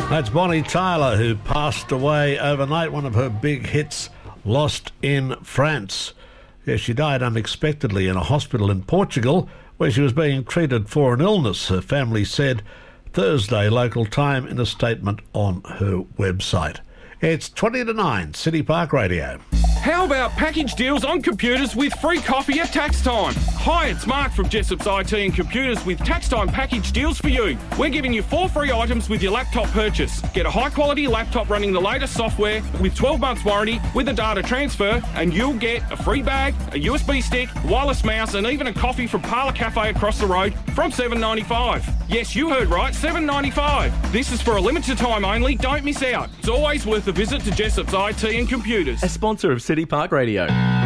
That's Bonnie Tyler, who passed away overnight. One of her big hits, Lost in France. Yeah, she died unexpectedly in a hospital in Portugal where she was being treated for an illness, her family said Thursday local time in a statement on her website. It's 20 to 9, City Park Radio. How about package deals on computers with free coffee at tax time? Hi, it's Mark from Jessop's IT and Computers with tax time package deals for you. We're giving you 4 free items with your laptop purchase. Get a high quality laptop running the latest software with 12 months warranty with a data transfer, and you'll get a free bag, a USB stick, wireless mouse, and even a coffee from Parlour Cafe across the road from $7.95. Yes, you heard right, $7.95. This is for a limited time only. Don't miss out. It's always worth a visit to Jessop's IT and Computers. A sponsor of City Park Radio.